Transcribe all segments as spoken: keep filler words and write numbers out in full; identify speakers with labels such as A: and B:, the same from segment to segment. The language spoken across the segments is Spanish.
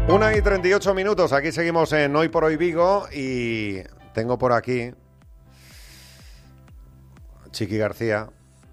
A: Una y treinta y ocho minutos, aquí seguimos en Hoy por Hoy Vigo y tengo por aquí Chiqui García,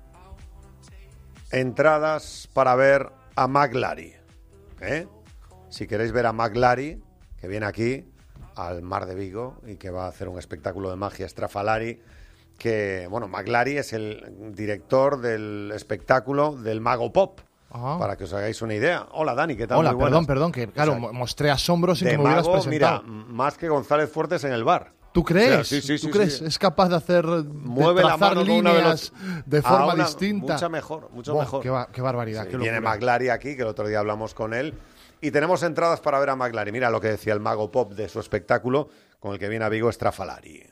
A: entradas para ver a McLary, ¿eh? Si queréis ver a McLary, que viene aquí al Mar de Vigo y que va a hacer un espectáculo de magia Strafalari, que, bueno, McLary es el director del espectáculo del Mago Pop. Ajá. Para que os hagáis una idea. Hola, Dani, ¿qué tal?
B: Hola, perdón, perdón, que claro, o sea, mostré asombro sin que me hubieras presentado.
A: Mira, más que González Fuertes en el bar.
B: ¿Tú crees?
A: O sea, sí, sí,
B: ¿Tú
A: sí,
B: crees?
A: Sí.
B: ¿Es capaz de hacer,
A: Mueve
B: de
A: la mano
B: líneas
A: de,
B: de forma
A: una,
B: distinta?
A: Mucho mejor, mucho
B: Buah,
A: mejor.
B: Qué, ba qué barbaridad.
A: Sí,
B: qué
A: viene McLary aquí, que el otro día hablamos con él. Y tenemos entradas para ver a McLary. Mira lo que decía el Mago Pop de su espectáculo, con el que viene a Vigo Strafalari.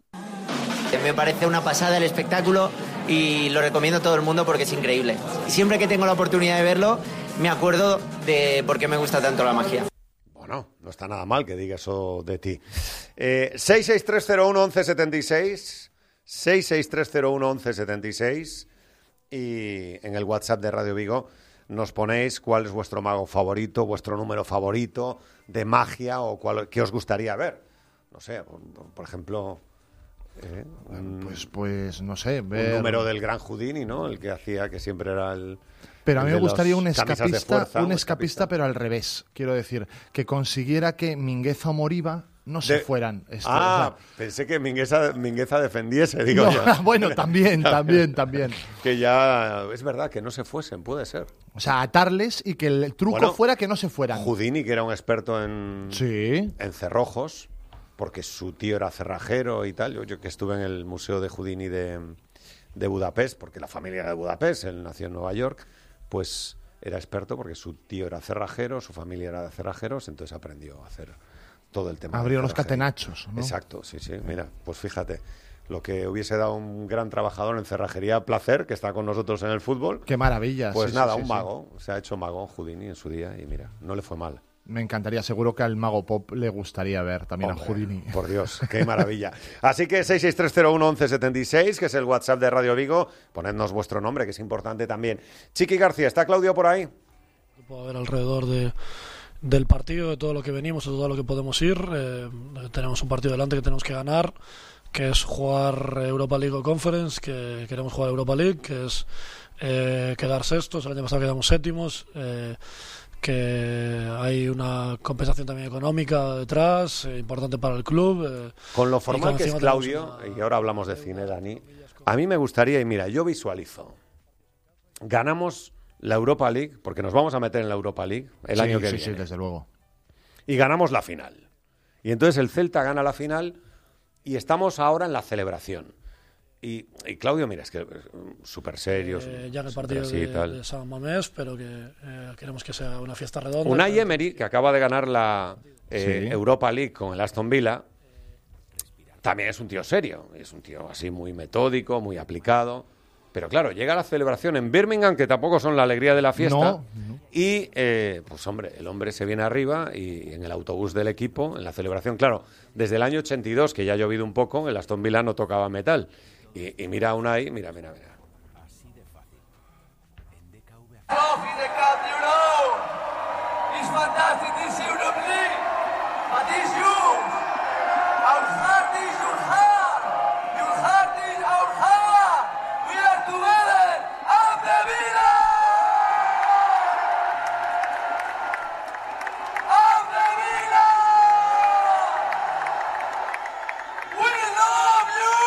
C: Me parece una pasada el espectáculo y lo recomiendo a todo el mundo porque es increíble. Siempre que tengo la oportunidad de verlo, me acuerdo de por qué me gusta tanto la magia.
A: Bueno, no está nada mal que diga eso de ti. Eh, seis seis tres cero uno once setenta y seis, seis seis tres cero uno once setenta y seis y en el WhatsApp de Radio Vigo nos ponéis cuál es vuestro mago favorito, vuestro número favorito de magia o cuál, qué os gustaría ver. No sé, por, por ejemplo... Eh, un,
B: pues, pues, no sé, ver...
A: Un número del gran Houdini, ¿no? El que hacía, que siempre era el...
B: Pero a mí me gustaría un escapista,
A: fuerza,
B: un escapista, pero al revés. Quiero decir, que consiguiera que Mingueza o Moriba no se
A: de...
B: fueran. Este,
A: ah,
B: o sea...
A: pensé que Mingueza, Mingueza defendiese, digo
B: no,
A: ya.
B: Bueno, también, también, también.
A: Que ya, es verdad, que no se fuesen, puede ser.
B: O sea, atarles y que el truco bueno, fuera que no se fueran.
A: Houdini, que era un experto en,
B: sí.
A: en cerrojos, porque su tío era cerrajero y tal. Yo, yo que estuve en el Museo de Houdini de, de Budapest, porque la familia era de Budapest, él nació en Nueva York, pues era experto porque su tío era cerrajero, su familia era de cerrajeros, entonces aprendió a hacer todo el tema.
B: Abrió los catenachos, ¿no?
A: Exacto, sí, sí. Mira, pues fíjate, lo que hubiese dado un gran trabajador en cerrajería, Placer, que está con nosotros en el fútbol.
B: Qué maravilla.
A: Pues
B: sí,
A: nada,
B: sí,
A: un
B: sí,
A: mago. Sí. Se ha hecho mago Houdini en su día y mira, no le fue mal.
B: Me encantaría, seguro que al Mago Pop le gustaría ver también
A: Hombre,
B: a Houdini.
A: Por Dios, qué maravilla. Así que seis seis tres cero uno once setenta y seis, que es el WhatsApp de Radio Vigo, ponednos vuestro nombre, que es importante también. Chiqui García, ¿está Claudio por ahí?
D: Puedo ver alrededor de, del partido, de todo lo que venimos, de todo lo que podemos ir. Eh, tenemos un partido delante que tenemos que ganar, que es jugar Europa League o Conference, que queremos jugar Europa League, que es eh, quedar sextos. El año pasado quedamos séptimos. Eh, que hay una compensación también económica detrás, eh, importante para el club. Eh,
A: con lo formal que es Claudio, una... y ahora hablamos de cine, Dani, a mí me gustaría, y mira, yo visualizo, ganamos la Europa League, porque nos vamos a meter en la Europa League el
B: sí,
A: año que
B: sí,
A: viene.
B: Sí, desde luego.
A: Y ganamos la final. Y entonces el Celta gana la final y estamos ahora en la celebración. Y, y Claudio, mira, es que súper serio.
D: Eh, ya en el partido de, de San Mamés, pero que eh, queremos que sea una fiesta redonda.
A: Unai Emery, que acaba de ganar la eh, sí. Europa League con el Aston Villa, también es un tío serio. Es un tío así muy metódico, muy aplicado. Pero claro, llega la celebración en Birmingham, que tampoco son la alegría de la fiesta.
B: No, no.
A: Y, eh, pues hombre, el hombre se viene arriba y en el autobús del equipo, en la celebración, claro, desde el año ochenta y dos, que ya ha llovido un poco, el Aston Villa no tocaba metal. Y, y mira a Unai, mira, mira, mira. Así de fácil. En D K V. Trophy the Cup, you know. It's fantastic, this Europe League. But it's yours. Our heart is your heart. Your heart is our heart. We are together. I'm the Villa. I'm the Villa. We love you.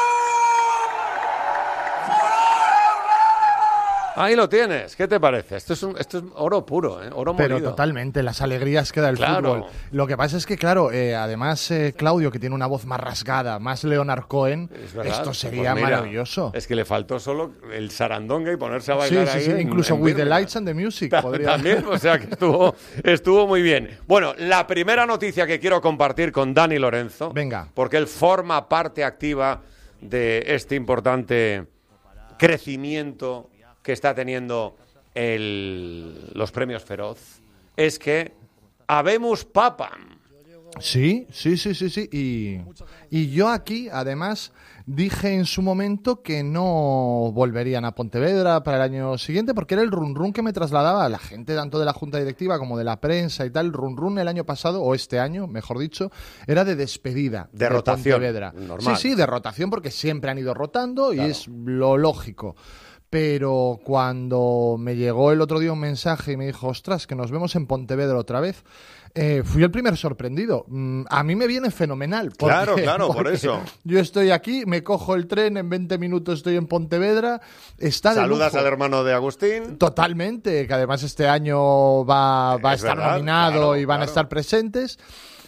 A: Ahí lo tienes, ¿qué te parece? Esto es, un, esto es oro puro, ¿eh? Oro
B: Pero
A: molido.
B: Totalmente, las alegrías que da el
A: claro.
B: fútbol. Lo que pasa es que, claro, eh, además eh, Claudio, que tiene una voz más rasgada, más Leonard Cohen, esto sería
A: pues mira,
B: maravilloso.
A: Es que le faltó solo el sarandonga y ponerse a bailar
B: sí, sí,
A: ahí.
B: Sí,
A: en,
B: incluso
A: en
B: With the Lights and the Music. Podría...
A: También, o sea que estuvo, estuvo muy bien. Bueno, la primera noticia que quiero compartir con Dani Lorenzo.
B: Venga.
A: Porque él forma parte activa de este importante crecimiento que está teniendo el, los premios Feroz, es que habemus papam.
B: Sí, sí, sí, sí, sí. Y, y yo aquí, además, dije en su momento que no volverían a Pontevedra para el año siguiente porque era el run run que me trasladaba a la gente tanto de la junta directiva como de la prensa y tal. El run run el año pasado, o este año, mejor dicho, era de despedida
A: de,
B: de
A: rotación,
B: Pontevedra.
A: normal.
B: Sí, sí, de rotación porque siempre han ido rotando y
A: claro.
B: es lo lógico. Pero cuando me llegó el otro día un mensaje y me dijo, ostras, que nos vemos en Pontevedra otra vez, eh, fui el primer sorprendido. Mm, a mí me viene fenomenal. Porque,
A: claro, claro, por eso.
B: Yo estoy aquí, me cojo el tren, en veinte minutos estoy en Pontevedra. Está de
A: Saludas
B: lujo.
A: al hermano de Agustín.
B: Totalmente, que además este año va, va a
A: Es
B: estar
A: verdad,
B: nominado
A: claro,
B: y van
A: claro.
B: a estar presentes.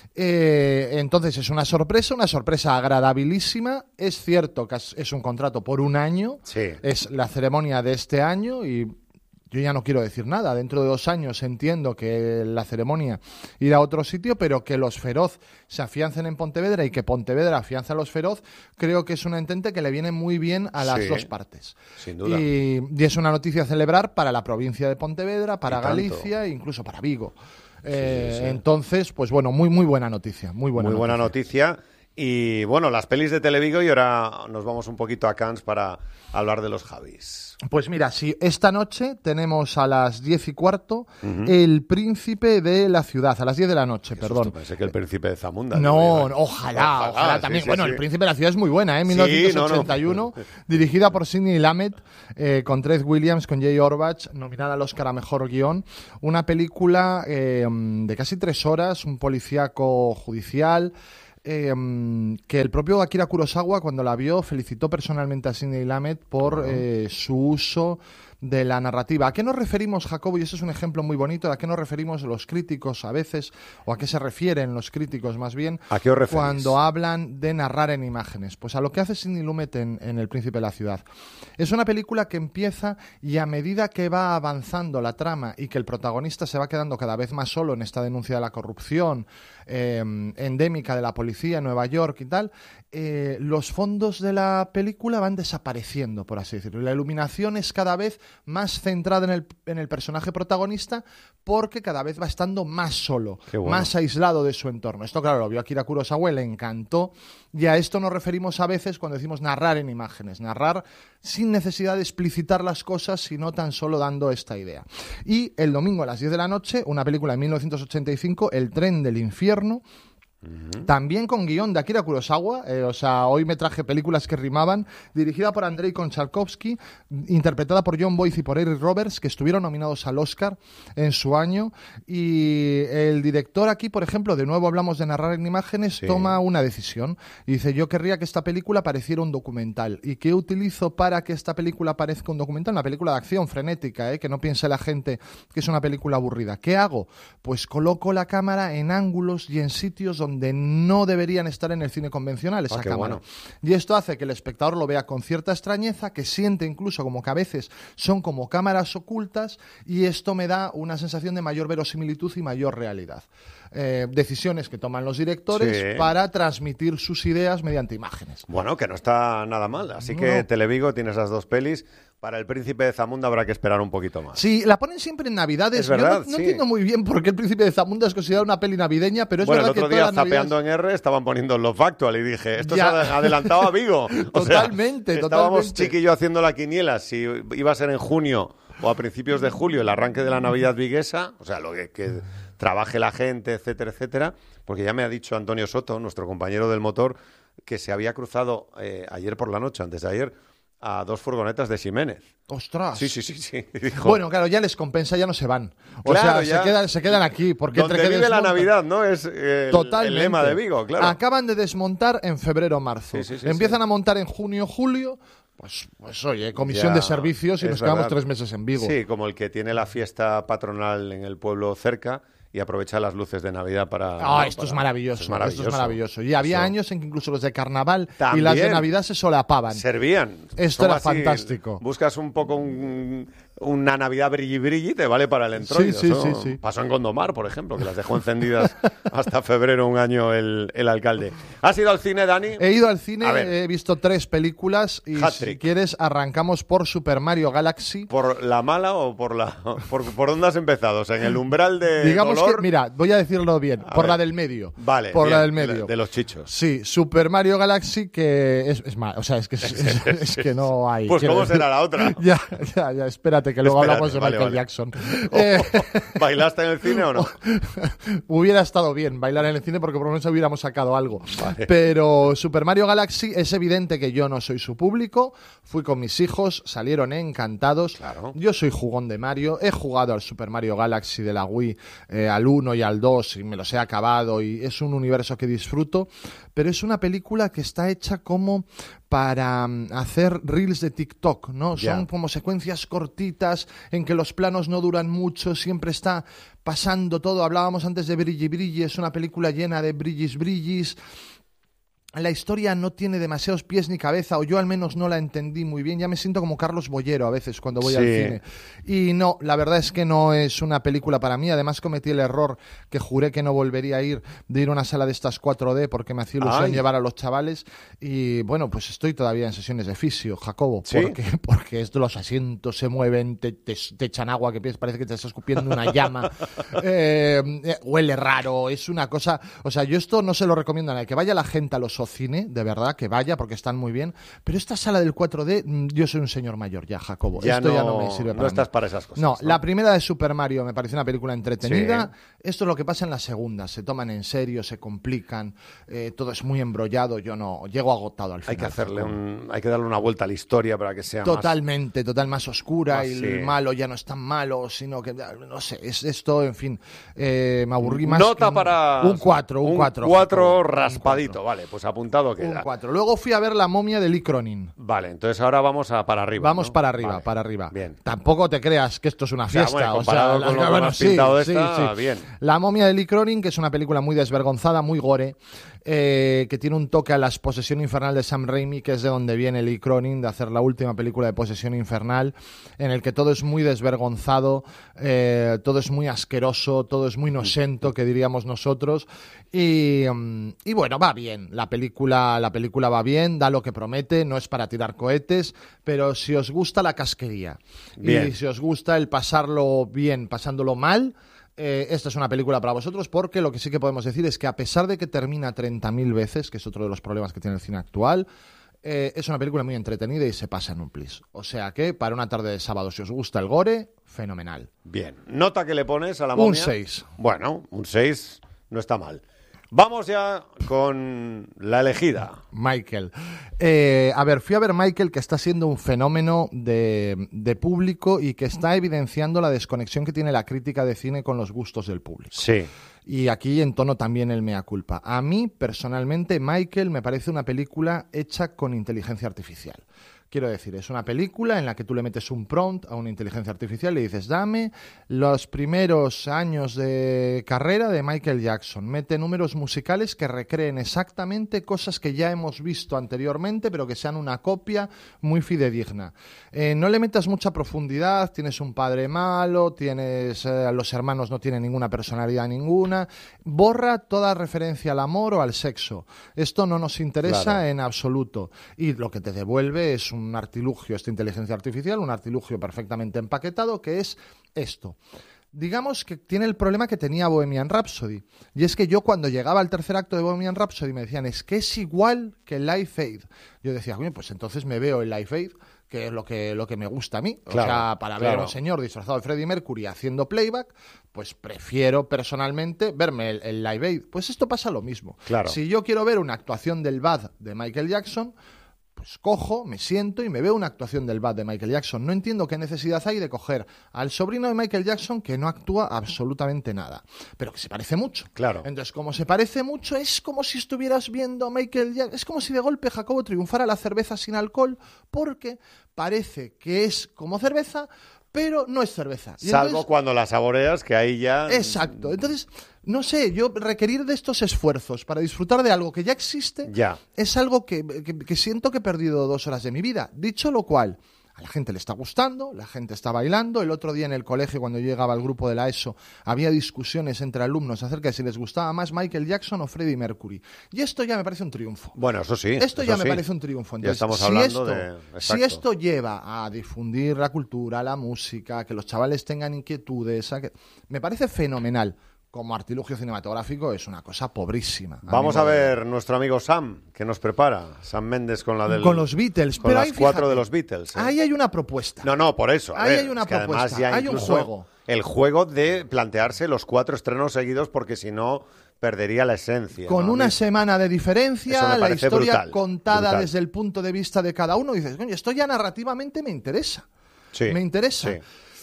B: Eh, entonces es una sorpresa, una sorpresa agradabilísima. Es cierto que es, es un contrato por un año,
A: Sí.
B: es la ceremonia de este año y yo ya no quiero decir nada. Dentro de dos años entiendo que la ceremonia irá a otro sitio, pero que los Feroz se afiancen en Pontevedra y que Pontevedra afianza a los Feroz, creo que es una entente que le viene muy bien a las
A: Sí,
B: dos partes.
A: sin duda.
B: Y, y es una noticia a celebrar para la provincia de Pontevedra, para
A: Y tanto.
B: Galicia e incluso para Vigo. Eh,
A: Sí, sí, sí.
B: Entonces, pues bueno, muy muy buena noticia, muy buena
A: Muy buena noticia. Y bueno, las pelis de Televigo y ahora nos vamos un poquito a Cannes para hablar de los Javis.
B: Pues mira, si esta noche tenemos a las diez y cuarto uh-huh. El Príncipe de la Ciudad, a las diez de la noche,
A: Qué
B: perdón.
A: Susto, pensé que El Príncipe de Zamunda.
B: No, no ojalá, ojalá,
A: ojalá sí,
B: también.
A: sí,
B: bueno,
A: sí.
B: El Príncipe de la Ciudad es muy buena, ¿eh? mil novecientos ochenta y uno,
A: sí, no, no.
B: dirigida por Sidney Lumet, eh, con Trent Williams, con Jay Orbach, nominada al Oscar a Mejor Guión. Una película eh, de casi tres horas, un policíaco judicial. Eh, que el propio Akira Kurosawa, cuando la vio, felicitó personalmente a Sidney Lumet por eh, su uso de la narrativa. ¿A qué nos referimos, Jacobo? Y ese es un ejemplo muy bonito. ¿A qué nos referimos los críticos a veces? ¿O a qué se refieren los críticos más bien?
A: ¿A qué os referís?
B: Cuando hablan de narrar en imágenes. Pues a lo que hace Sidney Lumet en, en El Príncipe de la Ciudad. Es una película que empieza y a medida que va avanzando la trama y que el protagonista se va quedando cada vez más solo en esta denuncia de la corrupción eh, endémica de la policía en Nueva York y tal, eh, los fondos de la película van desapareciendo, por así decirlo. La iluminación es cada vez más centrada en el, en el personaje protagonista porque cada vez va estando más solo,
A: bueno.
B: más aislado de su entorno. Esto, claro, lo vio Akira Kurosawa, le encantó, y a esto nos referimos a veces cuando decimos narrar en imágenes, narrar sin necesidad de explicitar las cosas, sino tan solo dando esta idea. Y el domingo a las diez de la noche, una película de mil novecientos ochenta y cinco, El tren del infierno, Uh-huh. también con guión de Akira Kurosawa, eh, o sea, hoy me traje películas que rimaban, dirigida por Andrei Konchalkovsky, interpretada por John Boyce y por Eric Roberts, que estuvieron nominados al Oscar en su año, y el director aquí, por ejemplo, de nuevo hablamos de narrar en imágenes, sí. toma una decisión y dice, yo querría que esta película pareciera un documental. ¿Y qué utilizo para que esta película parezca un documental? Una película de acción frenética, ¿eh? Que no piense la gente que es una película aburrida. ¿Qué hago? Pues coloco la cámara en ángulos y en sitios donde donde no deberían estar en el cine convencional esa
A: ah,
B: cámara.
A: Bueno.
B: Y esto hace que el espectador lo vea con cierta extrañeza, que siente incluso como que a veces son como cámaras ocultas, y esto me da una sensación de mayor verosimilitud y mayor realidad. Eh, decisiones que toman los directores sí. para transmitir sus ideas mediante imágenes.
A: Bueno, que no está nada mal. Así
B: no,
A: que
B: no.
A: Televigo tiene esas dos pelis. Para El Príncipe de Zamunda habrá que esperar un poquito más.
B: Sí, la ponen siempre en Navidades.
A: Es verdad,
B: Yo no, no
A: sí.
B: entiendo muy bien por qué El Príncipe de Zamunda es considerado una peli navideña, pero es
A: bueno,
B: verdad
A: el otro
B: que
A: día
B: todas las
A: zapeando
B: navidades...
A: en R estaban poniendo Love Actual y dije, esto
B: Ya.
A: se ha adelantado a Vigo. O
B: totalmente,
A: sea,
B: totalmente.
A: Estábamos Chiqui y yo haciendo la quiniela, si iba a ser en junio o a principios de julio el arranque de la Navidad viguesa, o sea, lo que, que trabaje la gente, etcétera, etcétera, porque ya me ha dicho Antonio Soto, nuestro compañero del motor, que se había cruzado eh, ayer por la noche, antes de ayer, a dos furgonetas de Ximénez.
B: ¡Ostras!
A: Sí, sí, sí, sí. Dijo,
B: bueno, claro, ya les compensa, ya no se van. O
A: claro,
B: sea,
A: ya,
B: se, quedan, se quedan aquí. Porque
A: donde
B: entre que
A: vive la
B: desmontan,
A: Navidad, ¿no? Es eh, el, el lema de Vigo, claro.
B: Acaban de desmontar en febrero-marzo.
A: Sí, sí, sí,
B: Empiezan
A: sí.
B: a montar en junio-julio. Pues, pues oye, comisión
A: ya,
B: de servicios y nos
A: verdad.
B: quedamos tres meses en Vigo.
A: Sí, como el que tiene la fiesta patronal en el pueblo cerca y aprovecha las luces de Navidad para...
B: Ah,
A: ¿no?
B: esto,
A: para...
B: es maravilloso,
A: esto es maravilloso.
B: Esto es maravilloso. Y había
A: Eso.
B: años en que incluso los de carnaval
A: También.
B: y las de Navidad se solapaban.
A: Servían.
B: Esto
A: Son
B: era
A: así,
B: fantástico.
A: Buscas un poco un, una Navidad brilli brilli te vale para el entroido.
B: Sí, sí,
A: Eso
B: sí, sí.
A: pasó en Gondomar, por ejemplo, que las dejó encendidas hasta febrero un año el, el alcalde. ¿Has ido al cine, Dani?
B: He ido al cine,
A: A ver.
B: he visto tres películas y
A: Hat-trick.
B: si quieres arrancamos por Super Mario Galaxy.
A: ¿Por la mala o por la por, por dónde has empezado? O sea, en el umbral de
B: Digamos
A: dolor.
B: que, mira, voy a decirlo bien,
A: A
B: por
A: ver.
B: la del medio.
A: Vale,
B: por
A: bien,
B: la del medio.
A: De, de los chichos.
B: Sí, Super Mario Galaxy que es, es mal, o sea, es que es, es- es que no hay.
A: Pues
B: quiero
A: ¿cómo
B: decir-
A: será la otra?
B: Ya, ya, ya, espérate que luego
A: Espérate,
B: hablamos de
A: vale,
B: Michael
A: vale.
B: Jackson. Eh,
A: ¿Bailaste en el cine o no?
B: Hubiera estado bien bailar en el cine porque por lo menos hubiéramos sacado algo.
A: Vale.
B: Pero Super Mario Galaxy es evidente que yo no soy su público. Fui con mis hijos, salieron encantados.
A: Claro.
B: Yo soy jugón de Mario. He jugado al Super Mario Galaxy de la Wii, eh, al uno y al dos, y me los he acabado. Y es un universo que disfruto. Pero es una película que está hecha como para mm, hacer reels de TikTok, ¿no?
A: Ya.
B: Son como secuencias cortitas en que los planos no duran mucho, siempre está pasando todo. Hablábamos antes de Brilli Brilli, es una película llena de brillis brillis. La historia no tiene demasiados pies ni cabeza, o yo al menos no la entendí muy bien. Ya me siento como Carlos Bollero a veces cuando voy
A: Sí.
B: al cine. Y no, la verdad es que no es una película para mí. Además cometí el error que juré que no volvería a ir, de ir a una sala de estas cuatro D porque me hacía ilusión
A: Ay.
B: llevar a los chavales. Y bueno, pues estoy todavía en sesiones de fisio, Jacobo.
A: ¿Sí?
B: Porque, porque esto, los asientos se mueven, te, te, te echan agua que parece que te estás escupiendo una llama. Eh, eh, huele raro, es una cosa... O sea, yo esto no se lo recomiendo a nadie. Que vaya la gente a los cine, de verdad, que vaya, porque están muy bien. Pero esta sala del cuatro D, mm, yo soy un señor mayor ya, Jacobo.
A: Ya
B: Esto
A: no,
B: ya no me sirve para
A: no estás
B: mí.
A: para esas cosas.
B: No, la primera de Super Mario me pareció una película entretenida.
A: Sí.
B: Esto es lo que pasa en la segunda. Se toman en serio, se complican, eh, todo es muy embrollado. Yo no, llego agotado al final.
A: Hay que hacerle
B: Jacobo.
A: un, hay que darle una vuelta a la historia para que sea
B: Totalmente, total, más oscura
A: más,
B: y
A: sí.
B: el malo ya no es tan malo, sino que, no sé, es esto, en fin, eh, me aburrí
A: más.
B: más.
A: Nota
B: que un-
A: para
B: Un cuatro, un cuatro.
A: cuatro
B: Un
A: raspadito,
B: cuatro.
A: vale, pues apuntado
B: Un
A: queda.
B: cuatro. Luego fui a ver La momia de Lee Cronin.
A: Vale, entonces ahora vamos a para arriba.
B: Vamos
A: ¿no?
B: para arriba,
A: Vale.
B: para arriba.
A: Bien.
B: Tampoco te creas que esto es una
A: sea,
B: fiesta.
A: bueno,
B: o sea,
A: comparado
B: la-
A: con lo que
B: bueno,
A: me has pintado de
B: sí,
A: esta,
B: sí.
A: bien.
B: La momia de Lee Cronin, que es una película muy desvergonzada, muy gore, eh, que tiene un toque a la Posesión Infernal de Sam Raimi, que es de donde viene Lee Cronin, de hacer la última película de Posesión Infernal, en el que todo es muy desvergonzado, eh, todo es muy asqueroso, todo es muy nosento, que diríamos nosotros. Y, mm, y bueno, va bien. La película, la película va bien, da lo que promete, no es para tirar cohetes, pero si os gusta la casquería
A: Bien.
B: y si os gusta el pasarlo bien, pasándolo mal, eh, esta es una película para vosotros, porque lo que sí que podemos decir es que a pesar de que termina treinta mil veces, que es otro de los problemas que tiene el cine actual, eh, es una película muy entretenida y se pasa en un plis. O sea que para una tarde de sábado, si os gusta el gore, fenomenal.
A: Bien. Nota que le pones a la
B: Un
A: momia.
B: seis.
A: Bueno, un seis no está mal. Vamos ya con la elegida.
B: Michael. Eh, a ver, fui a ver Michael, que está siendo un fenómeno de, de público y que está evidenciando la desconexión que tiene la crítica de cine con los gustos del público.
A: Sí.
B: Y aquí entono también el mea culpa. A mí, personalmente, Michael me parece una película hecha con inteligencia artificial. Quiero decir, es una película en la que tú le metes un prompt a una inteligencia artificial y le dices, dame los primeros años de carrera de Michael Jackson. Mete números musicales que recreen exactamente cosas que ya hemos visto anteriormente, pero que sean una copia muy fidedigna. Eh, no le metas mucha profundidad, tienes un padre malo, tienes eh, los hermanos no tienen ninguna personalidad ninguna. Borra toda referencia al amor o al sexo. Esto no nos interesa
A: Claro.
B: en absoluto. Y lo que te devuelve es un artilugio, esta inteligencia artificial, un artilugio perfectamente empaquetado, que es esto. Digamos que tiene el problema que tenía Bohemian Rhapsody. Y es que yo cuando llegaba al tercer acto de Bohemian Rhapsody me decían, es que es igual que el Live Aid. Yo decía, bueno, pues entonces me veo el Live Aid, que es lo que, lo que me gusta a mí.
A: Claro,
B: o sea, para ver
A: claro.
B: a un señor disfrazado de Freddie Mercury haciendo playback, pues prefiero personalmente verme el, el Live Aid. Pues esto pasa lo mismo.
A: Claro.
B: Si yo quiero ver una actuación del Bad de Michael Jackson, pues cojo, me siento y me veo una actuación del Bad de Michael Jackson. No entiendo qué necesidad hay de coger al sobrino de Michael Jackson que no actúa absolutamente nada, pero que se parece mucho.
A: Claro.
B: Entonces, como se parece mucho, es como si estuvieras viendo a Michael Jackson. Es como si de golpe Jacobo triunfara la cerveza sin alcohol, porque parece que es como cerveza, pero no es cerveza. Y
A: Salvo
B: entonces-
A: cuando la saboreas, que ahí ya...
B: Exacto. Entonces, no sé, yo requerir de estos esfuerzos para disfrutar de algo que ya existe
A: Ya.
B: es algo que, que- que siento que he perdido dos horas de mi vida. Dicho lo cual, A la gente le está gustando, la gente está bailando. El otro día en el colegio, cuando yo llegaba al grupo de la ESO, había discusiones entre alumnos acerca de si les gustaba más Michael Jackson o Freddie Mercury. Y esto ya me parece un triunfo.
A: Bueno, eso sí.
B: Esto
A: eso
B: ya me
A: sí.
B: parece un triunfo. Entonces,
A: ya estamos
B: si
A: hablando
B: esto,
A: de...
B: si esto lleva a difundir la cultura, la música, que los chavales tengan inquietudes, a que... me parece fenomenal. Como artilugio cinematográfico es una cosa pobrísima.
A: Vamos a
B: Amigo de-
A: ver nuestro amigo Sam, que nos prepara. Sam Méndez con la del...
B: Con los Beatles.
A: Con
B: pero
A: las
B: ahí,
A: cuatro
B: fíjate,
A: de los Beatles. ¿eh?
B: Ahí hay una propuesta.
A: No, no, por eso. a
B: Ahí
A: ver,
B: hay una
A: es que además
B: propuesta,
A: ya
B: hay un
A: incluso
B: juego.
A: El juego de plantearse los cuatro estrenos seguidos porque si no perdería la esencia.
B: Con
A: ¿no? A
B: una
A: mí-
B: semana de
A: Eso
B: diferencia,
A: me
B: la
A: parece
B: historia
A: brutal,
B: contada
A: brutal.
B: desde el punto de vista de cada uno. Y dices, coño, esto ya narrativamente me interesa.
A: Sí,
B: me interesa.
A: sí.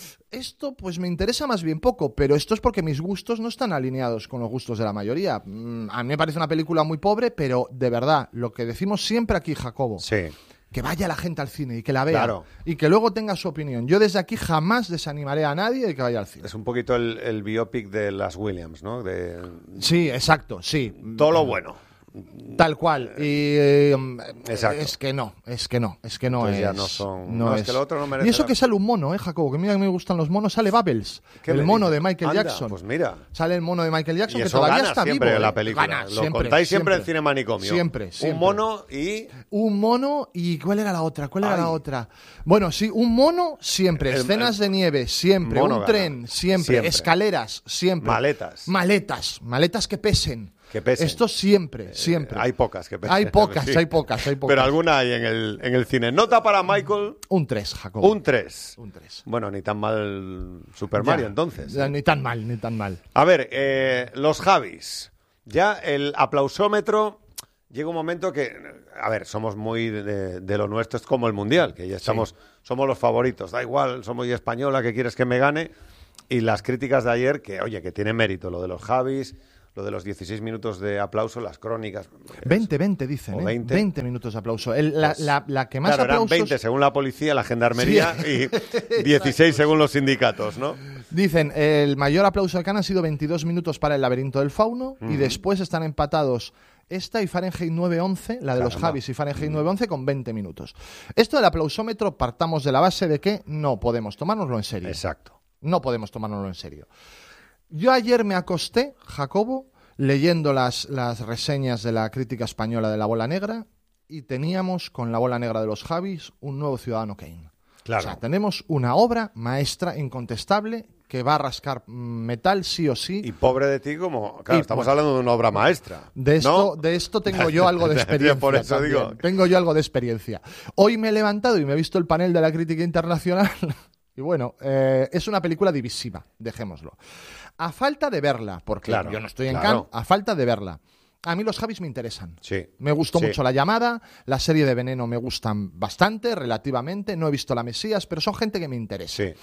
B: Esto, pues me interesa más bien poco, pero esto es porque mis gustos no están alineados con los gustos de la mayoría. Mm, A mí me parece una película muy pobre, pero de verdad, lo que decimos siempre aquí, Jacobo,
A: Sí.
B: que vaya la gente al cine y que la vea
A: Claro.
B: y que luego tenga su opinión. Yo desde aquí jamás desanimaré a nadie de que vaya al cine.
A: Es un poquito el, el biopic de las Williams, ¿no? De
B: Sí, exacto, sí.
A: todo lo bueno.
B: Tal cual. Y eh,
A: Exacto.
B: es que no, es que no, es que no
A: Pues
B: es.
A: ya no son- no, es que lo otro no merece
B: Y eso
A: la-
B: que sale un mono, ¿eh, Jacobo? Que mira que me gustan los monos. Sale Bubbles,
A: ¿Qué
B: el
A: me
B: mono
A: dices?
B: de Michael
A: Anda,
B: Jackson.
A: Pues mira.
B: Sale el mono de Michael Jackson
A: Y
B: que
A: eso
B: todavía
A: gana
B: está
A: siempre
B: vivo.
A: en la
B: ¿eh?
A: película.
B: Gana,
A: Lo
B: siempre,
A: contáis siempre en
B: siempre.
A: Cine Manicomio.
B: Siempre, siempre.
A: Un mono y...
B: Un mono y ¿cuál era la otra? ¿Cuál era
A: Ay.
B: la otra? Bueno, sí, un mono siempre,
A: El-
B: escenas
A: el-
B: de nieve siempre,
A: mono
B: un
A: gana.
B: tren siempre,
A: Siempre.
B: escaleras siempre,
A: Maletas.
B: maletas, maletas que pesen.
A: Que pesen.
B: Esto siempre, siempre.
A: Hay pocas que
B: Hay pocas,
A: Sí.
B: hay pocas, hay pocas.
A: Pero alguna hay en el, en el cine. Nota para Michael,
B: Un tres, Jacobo.
A: un tres.
B: Un tres.
A: Bueno, ni tan mal Super
B: Ya,
A: Mario entonces.
B: ya, ni tan mal, ni tan mal.
A: A ver, eh, los Javis. Ya el aplausómetro llega un momento que, a ver, somos muy de, de lo nuestro, es como el Mundial, que ya estamos, somos los favoritos. Da igual, somos muy española, que quieres que me gane. Y las críticas de ayer, que oye, que tiene mérito, lo de los Javis, lo de los dieciséis minutos de aplauso, las crónicas.
B: veinte, veinte dicen,
A: O
B: ¿eh?
A: veinte.
B: veinte minutos de aplauso. El- la,
A: Pues,
B: la- la que más
A: claro, eran
B: aplausos...
A: veinte según la policía, la gendarmería y dieciséis según los sindicatos, ¿no?
B: Dicen, el mayor aplauso de Cannes ha sido veintidós minutos para El laberinto del fauno y después están empatados esta y Fahrenheit nueve once, la de los
A: Caramba.
B: Javis y Fahrenheit nueve once con veinte minutos. Esto del aplausómetro partamos de la base de que no podemos tomárnoslo en serio.
A: Exacto.
B: No podemos tomárnoslo en serio. Yo ayer me acosté, Jacobo, leyendo las, las reseñas de la crítica española de La Bola Negra y teníamos con La Bola Negra de los Javis un nuevo Ciudadano Kane.
A: Claro.
B: O sea, tenemos una obra maestra incontestable que va a rascar mm, metal sí o sí.
A: Y pobre de ti, como, claro,
B: Y,
A: estamos
B: bueno,
A: hablando de una obra maestra.
B: De esto,
A: ¿no?
B: de esto tengo yo algo de experiencia.
A: Por eso
B: también.
A: digo.
B: Tengo yo algo de experiencia. Hoy me he levantado y me he visto el panel de la crítica internacional. Y bueno, eh, es una película divisiva, dejémoslo. A falta de verla, porque
A: Claro,
B: yo no estoy en
A: claro.
B: Cannes, a falta de verla. A mí los Javis me interesan.
A: Sí.
B: Me gustó
A: Sí.
B: mucho La Llamada, la serie de Veneno me gustan bastante, relativamente. No he visto La Mesías, pero son gente que me interesa.
A: Sí.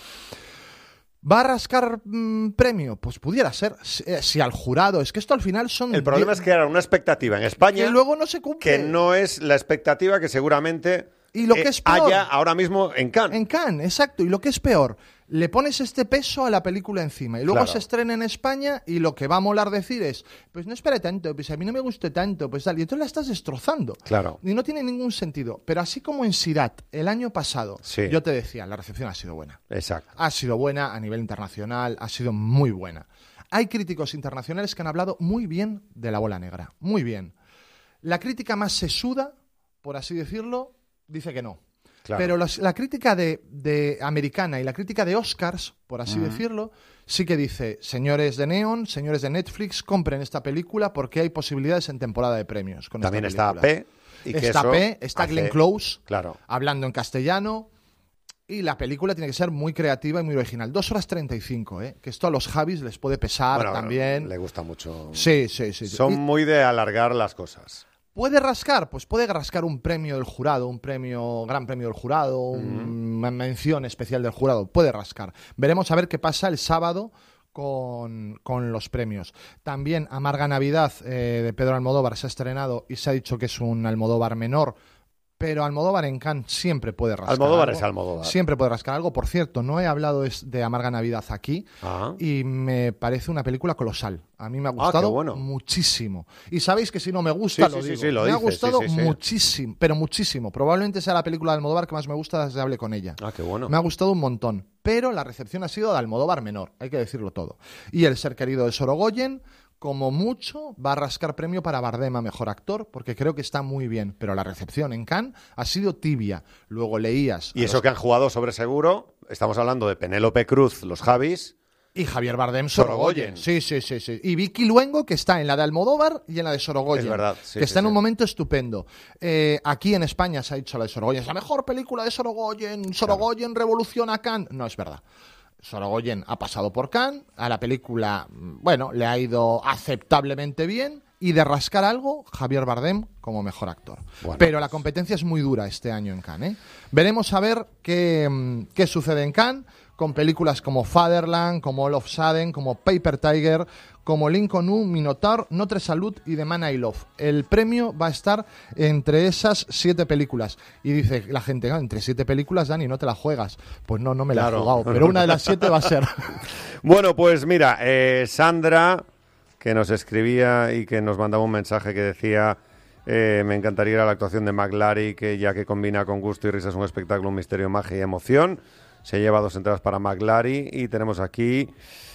B: ¿Va a rascar mm, premio? Pues pudiera ser. Si, eh, si al jurado, es que esto al final son...
A: El problema
B: die-
A: es que era una expectativa en España
B: que luego no se cumple.
A: que no es la expectativa que seguramente
B: Y lo que
A: eh,
B: es peor-
A: haya ahora mismo en Cannes.
B: En Cannes, exacto. Y lo que es peor, le pones este peso a la película encima y luego
A: Claro.
B: se estrena en España y lo que va a molar decir es, pues no espera tanto, pues a mí no me gustó tanto, pues tal. Y entonces la estás destrozando.
A: Claro.
B: Y no tiene ningún sentido. Pero así como en Sirat, el año pasado,
A: Sí.
B: yo te decía, la recepción ha sido buena.
A: Exacto.
B: Ha sido buena a nivel internacional, ha sido muy buena. Hay críticos internacionales que han hablado muy bien de La Bola Negra. Muy bien. La crítica más sesuda, por así decirlo, dice que no.
A: Claro.
B: Pero los- la crítica de, de americana y la crítica de Oscars, por así decirlo, sí que dice, señores de Neon, señores de Netflix, compren esta película porque hay posibilidades en temporada de premios. Con
A: También
B: esta
A: está
B: película.
A: P. Y que
B: Está
A: eso
B: P, está
A: hace-
B: Glenn Close,
A: Claro.
B: hablando en castellano. Y la película tiene que ser muy creativa y muy original. Dos horas treinta y cinco, ¿eh? Que esto a los Javis les puede pesar
A: Bueno,
B: también.
A: le gusta mucho.
B: Sí, sí, sí. sí.
A: Son
B: Y
A: muy de alargar las cosas.
B: ¿puede rascar? Pues puede rascar un premio del jurado, un premio, gran premio del jurado, una mención especial del jurado. Puede rascar. Veremos a ver qué pasa el sábado con, con los premios. También Amarga Navidad eh, de Pedro Almodóvar se ha estrenado y se ha dicho que es un Almodóvar menor. Pero Almodóvar en Cannes siempre puede rascar
A: Almodóvar
B: algo.
A: es Almodóvar.
B: Siempre puede rascar algo. Por cierto, no he hablado de Amarga Navidad aquí
A: Ah.
B: y me parece una película colosal. A mí me ha
A: Ah,
B: gustado
A: qué bueno.
B: muchísimo. Y sabéis que si no me gusta,
A: Sí,
B: lo
A: sí, sí,
B: digo.
A: sí, lo
B: me ha
A: dices,
B: gustado
A: sí, sí, sí.
B: muchísimo, pero muchísimo. Probablemente sea la película de Almodóvar que más me gusta desde Hable con ella.
A: Ah, qué bueno.
B: Me ha gustado un montón. Pero la recepción ha sido de Almodóvar menor, hay que decirlo todo. Y El ser querido de Sorogoyen, como mucho, va a rascar premio para Bardem a Mejor Actor, porque creo que está muy bien. Pero la recepción en Cannes ha sido tibia. Luego leías...
A: Y eso que han jugado sobre seguro, estamos hablando de Penélope Cruz, los Javis.
B: Y Javier Bardem,
A: Sorogoyen.
B: Sorogoyen. Sí, sí, sí, sí. Y Vicky Luengo, que está en la de Almodóvar y en la de Sorogoyen.
A: Es verdad, sí,
B: que
A: sí,
B: está en
A: sí.
B: un momento estupendo. Eh, aquí en España se ha dicho la de Sorogoyen. Es la mejor película de Sorogoyen. Sorogoyen revoluciona Cannes. No es verdad. Sorogoyen ha pasado por Cannes. A la película, bueno, le ha ido aceptablemente bien. Y de rascar algo, Javier Bardem como mejor actor.
A: Bueno,
B: Pero la
A: pues-
B: competencia es muy dura este año en Cannes, ¿eh? Veremos a ver qué, mm, qué sucede en Cannes con películas como Fatherland, como All of Sudden, como Paper Tiger, como Lincoln U, Minotaur, Notre Salud y The Man I Love. El premio va a estar entre esas siete películas. Y dice la gente, "Ah, entre siete películas, Dani, no te la juegas". Pues no, no me la
A: Claro.
B: he jugado, pero una de las siete va a ser.
A: Bueno, pues mira, eh, Sandra, que nos escribía y que nos mandaba un mensaje que decía eh, me encantaría ir a la actuación de McLary, que ya que combina con gusto y risas un espectáculo, un misterio, magia y emoción. Se lleva dos entradas para McLary y tenemos aquí,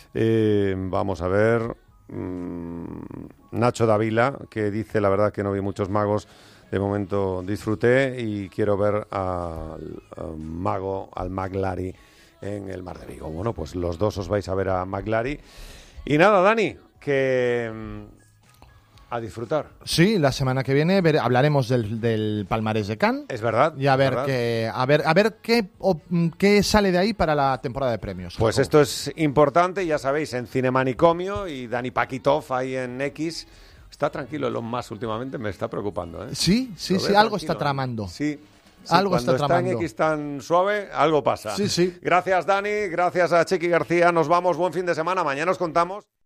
A: eh, vamos a ver, mmm, Nacho Davila, que dice, la verdad que no vi muchos magos, de momento disfruté y quiero ver al, al mago, al McLary en el Mar de Vigo. Bueno, pues los dos os vais a ver a McLary. Y nada, Dani, que mm, a disfrutar.
B: Sí, la semana que viene ver- hablaremos del, del palmarés de Cannes.
A: Es verdad.
B: Y a ver
A: ¿verdad?
B: qué, a ver, a ver qué, o- qué sale de ahí para la temporada de premios.
A: Pues
B: Jacobo.
A: esto es importante, ya sabéis, en Cinemanicomio y Dani Pakitov ahí en X. Está tranquilo Elon Musk últimamente, me está preocupando, ¿eh?
B: Sí, sí,
A: Lo
B: sí,
A: veo
B: algo
A: tranquilo,
B: está
A: ¿eh?
B: tramando.
A: Sí. sí,
B: Algo
A: cuando
B: está tramando.
A: en X tan suave, algo pasa.
B: Sí, sí.
A: Gracias, Dani. Gracias a Chequi García. Nos vamos. Buen fin de semana. Mañana os contamos.